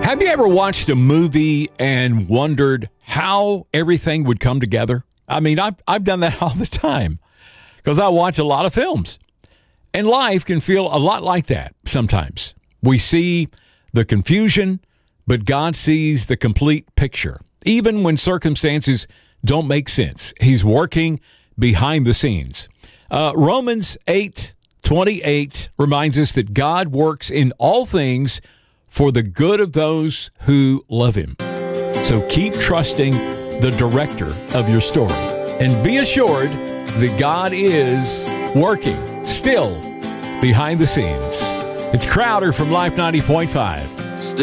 Have you ever watched a movie and wondered how everything would come together? I mean, I've done that all the time because I watch a lot of films. And life can feel a lot like that sometimes. We see the confusion, but God sees the complete picture. Even when circumstances don't make sense, He's working behind the scenes. Romans 8:28 reminds us that God works in all things for the good of those who love Him. So keep trusting the director of your story and be assured that God is working still behind the scenes. It's Crowder from Life 90.5.